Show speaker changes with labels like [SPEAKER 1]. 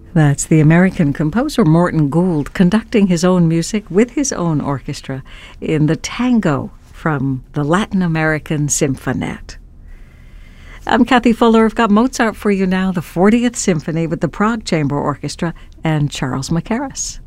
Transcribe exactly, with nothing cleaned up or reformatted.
[SPEAKER 1] That's the American composer Morton Gould conducting his own music with his own orchestra in the tango from the Latin American Symphonette. I'm Kathy Fuller. I've got Mozart for you now, the fortieth Symphony with the Prague Chamber Orchestra and Charles Mackerras.